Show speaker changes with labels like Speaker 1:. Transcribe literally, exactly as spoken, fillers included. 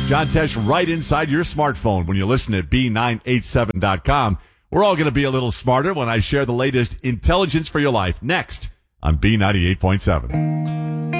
Speaker 1: John Tesh right inside your smartphone when you listen at B nine eighty-seven dot com. We're all going to be a little smarter when I share the latest intelligence for your life next on B ninety-eight point seven.